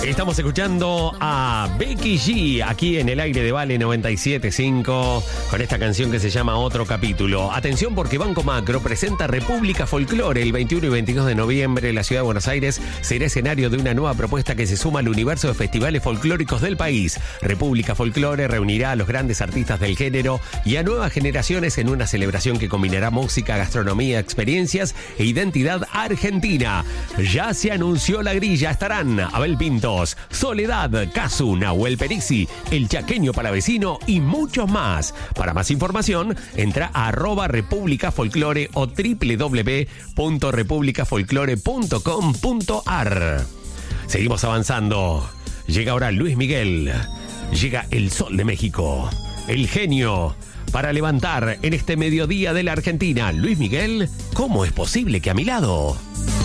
Estamos escuchando a Becky G aquí en el aire de Vale 97.5 con esta canción que se llama Otro Capítulo. Atención porque Banco Macro presenta República Folklore el 21 y 22 de noviembre. La ciudad de Buenos Aires será escenario de una nueva propuesta que se suma al universo de festivales folclóricos del país. República Folklore reunirá a los grandes artistas del género y a nuevas generaciones en una celebración que combinará música, gastronomía, experiencias e identidad argentina. Ya se anunció la grilla. Estarán Abel Pintos, Soledad, Casu, Nahuel Perisi, El Chaqueño Palavecino y muchos más. Para más información, entra a @República Folklore o www.republicafolklore.com.ar. Seguimos avanzando. Llega ahora Luis Miguel. Llega el Sol de México. El genio para levantar en este mediodía de la Argentina. Luis Miguel, ¿cómo es posible que a mi lado?